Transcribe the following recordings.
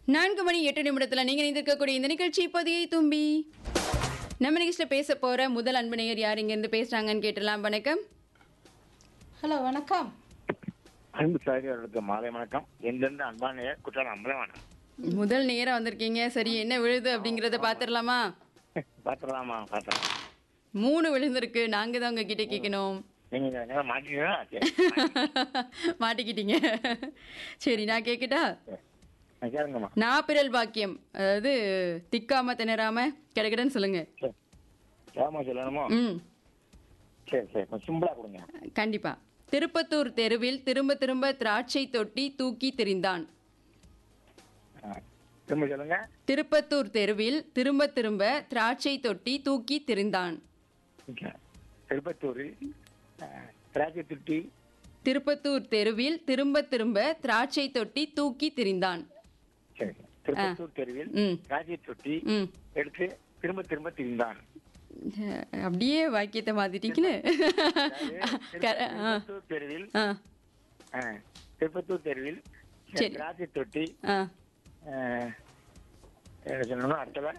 4 மணி 8 நிமிடத்துல நீங்க இணைந்திருக்கக்கூடிய இந்த நிகழ்ச்சி பதியை தும்பி. நம்ம நிகழ்ச்சியில் பேச போற முதல் அன்பு நேயர் யார் இங்க இருந்து பேசுறாங்கன்னு கேட்டலாம். வணக்கம். ஹலோ வணக்கம். அன்பு சகோதரர்களுக்கு மாலை வணக்கம். எந்தெந்த அன்பான குற்றாலம் அம்பலவாணம் முதல் நேரா வந்திருக்கீங்க. சரி, என்ன விழுது அப்படிங்கறத பாத்துடலாமா? பாத்திரலாமா? பாத்திரம் 3 விழுந்திருக்கு. நாங்க தான் உங்ககிட்ட கேட்கணும். நீங்க மாட்டீங்களா? மாட்டிக்கிட்டீங்க. சரி, நான் கேட்கட்டா? கேளுங்கம்மா. நாப்பிரல் பாக்கியம், அதாவது திக்காம திணறாம கிடக்கிடன்னு சொல்லுங்க. கேமா சொல்லணுமோ? சரி சரி, கொஞ்சம் சிம்பிளா கொடுங்க. கண்டிப்பா. திருப்பத்தூர் தெருவில் திரும்ப திரும்ப திராட்சை தொட்டி தூக்கி திரிந்தான். திரும்ப சொல்லுங்க. திருப்பத்தூர் தெருவில் திரும்ப திரும்ப திராட்சை தொட்டி தூக்கி திரிந்தான். திருப்பத்தூரில் திராட்சை தொட்டி. திருப்பத்தூர் தெருவில் திரும்ப திரும்ப திராட்சை தொட்டி தூக்கி திரிந்தான். சரி, திருப்பத்தூர் தெருவில் திராட்சை தொட்டி எடுத்து திரும்ப திரும்ப திரிந்தான். அப்படியே வாக்கியத்தை மாத்திட்டீங்கன்னு. திருப்பத்தூர் தெருவில் திராட்சை தொட்டி சொல்லணும். அடுத்தவ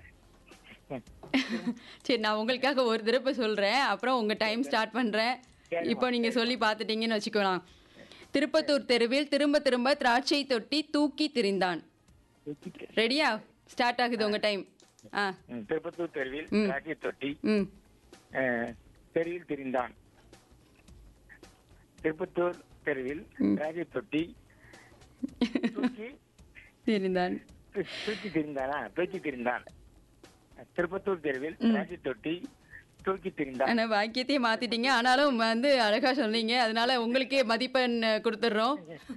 சரி, நான் உங்களுக்காக ஒரு தடவை சொல்றேன், அப்புறம் உங்க டைம் ஸ்டார்ட் பண்றேன். இப்போ நீங்க சொல்லி பார்த்துட்டீங்கன்னு வச்சுக்கலாம். திருப்பத்தூர் தெருவில் திரும்ப திரும்ப திராட்சை தொட்டி தூக்கி திரிந்தான். ரெடியா? ஸ்டார்ட் ஆகுது உங்க டைம். திருப்பத்தூர் தெருவில் திராட்சை தொட்டி தெருவில் திரிந்தான். திருப்பத்தூர் தெருவில் திராட்சை தொட்டி தூக்கி திரிந்தான். தூக்கி திரிந்தானா? தூக்கி திரிந்தான். திருப்பத்தூர் தெருவில் திராட்சை தொட்டி தூக்கி திரிந்தான். ஆனா வாக்கியத்தையே மாத்திட்டீங்க. ஆனாலும் அழகா சொன்னீங்க. அதனால உங்களுக்கே மதிப்பெண் கொடுத்துடுறோம்.